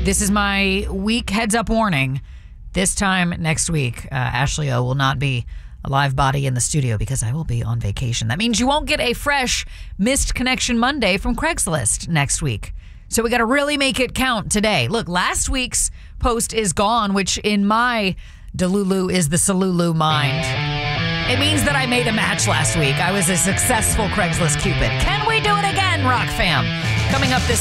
This is my week heads up warning. This time next week, Ashley O will not be a live body in the studio because I will be on vacation. That means you won't get a fresh Missed Connection Monday from Craigslist next week. So we got to really make it count today. Look, last week's post is gone, which in my Delulu is the Salulu mind. It means that I made a match last week. I was a successful Craigslist Cupid. Can we do it again, Rock Fam? Coming up this